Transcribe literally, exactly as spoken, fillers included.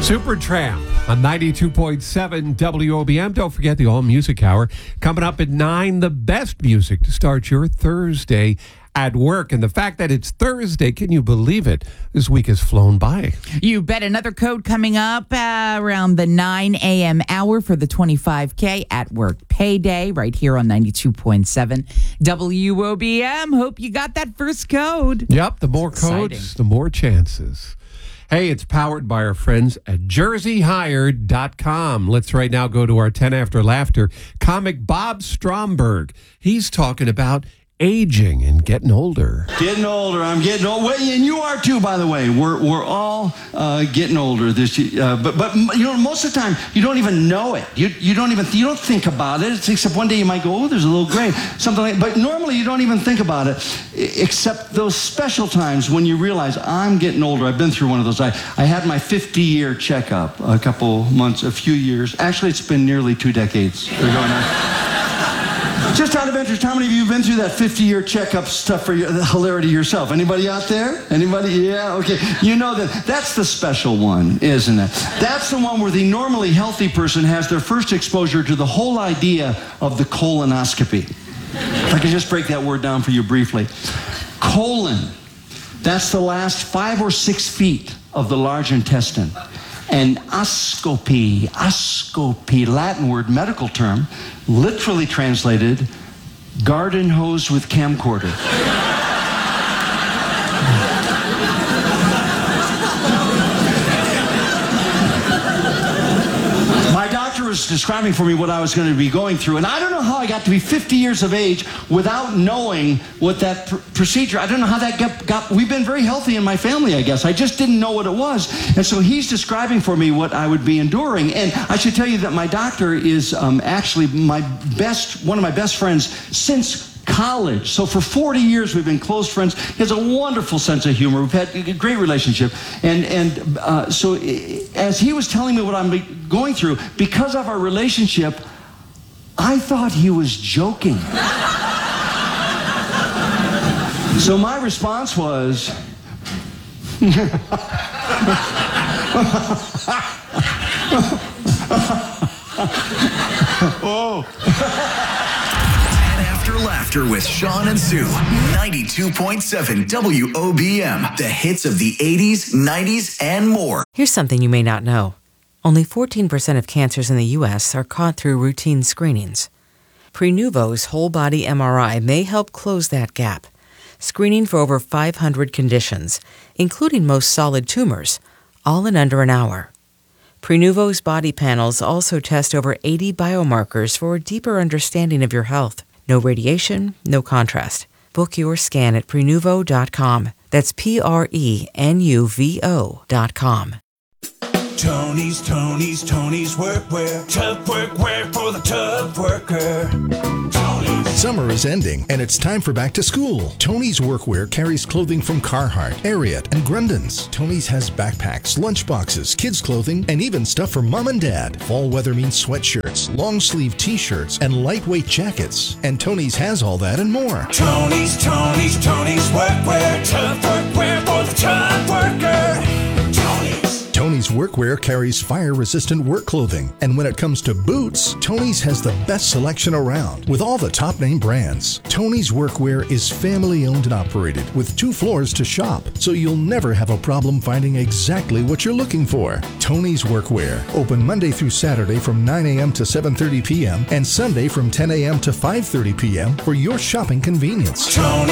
Supertramp on ninety-two point seven W O B M. Don't forget the All Music Hour. Coming up at nine, the best music to start your Thursday at work. And the fact that it's Thursday, can you believe it? This week has flown by. You bet. Another code coming up uh, around the nine a.m. hour for the twenty-five K at work payday right here on ninety-two point seven W O B M. Hope you got that first code. Yep, the more codes, Exciting. the more chances. Hey, it's powered by our friends at jersey hired dot com. Let's right now go to our ten after laughter. Comic Bob Stromberg. He's talking about aging and getting older. Getting older. I'm getting old. Well, and you are too, by the way. We're we're all uh, getting older. This, uh, but but you know, most of the time you don't even know it. You you don't even you don't think about it. Except one day you might go, oh, there's a little gray, something like. But normally you don't even think about it, except those special times when you realize I'm getting older. I've been through one of those. I I had my fifty-year checkup a couple months, a few years. Actually, it's been nearly two decades. They're going on. Just out of interest, how many of you have been through that fifty-year checkup stuff for your, the hilarity yourself? Anybody out there? Anybody? Yeah, okay. You know that that's the special one, isn't it? That's the one where the normally healthy person has their first exposure to the whole idea of the colonoscopy. If I could just break that word down for you briefly. Colon, that's the last five or six feet of the large intestine. And oscopy, oscopy, Latin word, medical term, literally translated, garden hose with camcorder. My doctor was describing for me what I was going to be going through, and I don't know how I got to be fifty years of age without knowing what that pr- procedure, I don't know how that got, got, we've been very healthy in my family, I guess. I just didn't know what it was. And so he's describing for me what I would be enduring. And I should tell you that my doctor is um, actually my best, one of my best friends since college. So for forty years we've been close friends. He has a wonderful sense of humor. We've had a great relationship. And and uh, so as he was telling me what I'm going through, because of our relationship, I thought he was joking. So my response was, oh. After Laughter with Sean and Sue, ninety-two point seven W O B M, the hits of the eighties, nineties, and more. Here's something you may not know. Only fourteen percent of cancers in the U S are caught through routine screenings. Prenuvo's whole-body M R I may help close that gap, screening for over five hundred conditions, including most solid tumors, all in under an hour. Prenuvo's body panels also test over eighty biomarkers for a deeper understanding of your health. No radiation, no contrast. Book your scan at prenuvo dot com. That's P R E N U V O dot com. Tony's, Tony's, Tony's Workwear. Tough workwear for the tough worker. Tony's. Summer is ending, and it's time for back to school. Tony's Workwear carries clothing from Carhartt, Ariat, and Grundens. Tony's has backpacks, lunchboxes, kids' clothing, and even stuff for mom and dad. Fall weather means sweatshirts, long-sleeve t-shirts, and lightweight jackets. And Tony's has all that and more. Tony's, Tony's, Tony's Workwear. Tough workwear for the tough worker. Tony's. Tony's Workwear carries fire-resistant work clothing. And when it comes to boots, Tony's has the best selection around with all the top-name brands. Tony's Workwear is family-owned and operated with two floors to shop, so you'll never have a problem finding exactly what you're looking for. Tony's Workwear, open Monday through Saturday from nine a.m. to seven thirty p.m. and Sunday from ten a.m. to five thirty p.m. for your shopping convenience. Tony.